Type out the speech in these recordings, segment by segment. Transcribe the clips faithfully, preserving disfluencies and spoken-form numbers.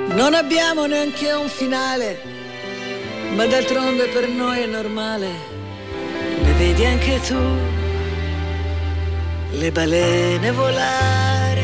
Non abbiamo neanche un finale, ma d'altronde per noi è normale. Le vedi anche tu, le balene volare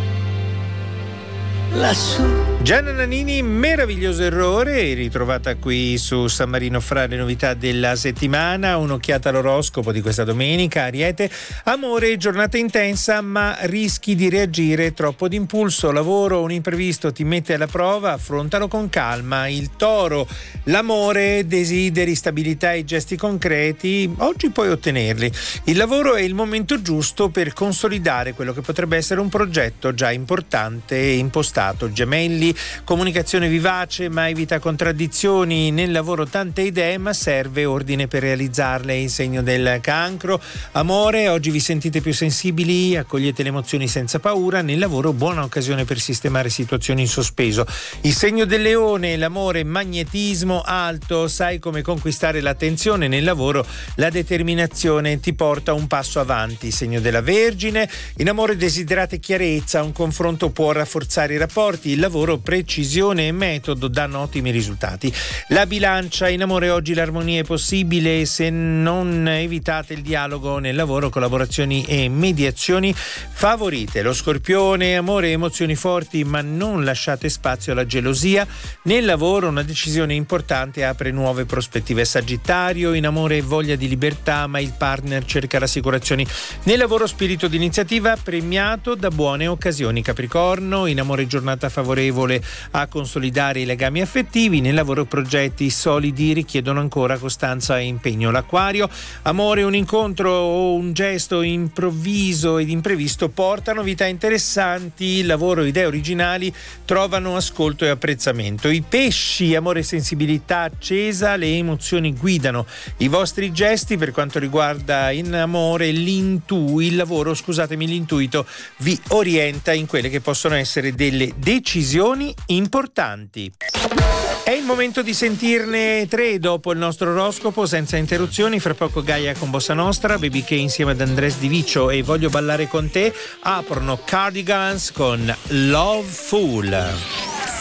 lassù. Gianna Nannini, meraviglioso errore, ritrovata qui su San Marino fra le novità della settimana. Un'occhiata all'oroscopo di questa domenica. Ariete, amore, giornata intensa ma rischi di reagire troppo d'impulso. Lavoro, un imprevisto ti mette alla prova, affrontalo con calma. Il Toro, l'amore, desideri stabilità e gesti concreti, oggi puoi ottenerli. Il lavoro è il momento giusto per consolidare quello che potrebbe essere un progetto già importante e impostato. Gemelli, comunicazione vivace ma evita contraddizioni. Nel lavoro tante idee ma serve ordine per realizzarle. Il segno del Cancro, amore, oggi vi sentite più sensibili, accogliete le emozioni senza paura. Nel lavoro buona occasione per sistemare situazioni in sospeso. Il segno del Leone, l'amore, magnetismo alto, sai come conquistare l'attenzione. Nel lavoro la determinazione ti porta un passo avanti. Il segno della Vergine, in amore desiderate chiarezza, un confronto può rafforzare i rapporti. Il lavoro, precisione e metodo danno ottimi risultati. La Bilancia, in amore oggi l'armonia è possibile se non evitate il dialogo. Nel lavoro collaborazioni e mediazioni favorite. Lo Scorpione, amore e emozioni forti ma non lasciate spazio alla gelosia. Nel lavoro una decisione importante apre nuove prospettive. Sagittario, in amore voglia di libertà ma il partner cerca rassicurazioni. Nel lavoro spirito di iniziativa premiato da buone occasioni. Capricorno, in amore giornata favorevole a consolidare i legami affettivi. Nel lavoro progetti solidi richiedono ancora costanza e impegno. L'Acquario, amore, un incontro o un gesto improvviso ed imprevisto portano novità interessanti. Il lavoro, idee originali trovano ascolto e apprezzamento. I Pesci, amore e sensibilità accesa, le emozioni guidano i vostri gesti. Per quanto riguarda in amore l'intu, il lavoro, scusatemi, l'intuito vi orienta in quelle che possono essere delle decisioni importanti. È il momento di sentirne tre dopo il nostro oroscopo senza interruzioni. Fra poco Gaia con Bossa Nostra, Baby K insieme ad Andres Di Viccio e Voglio ballare con te aprono Cardigans con Love Fool.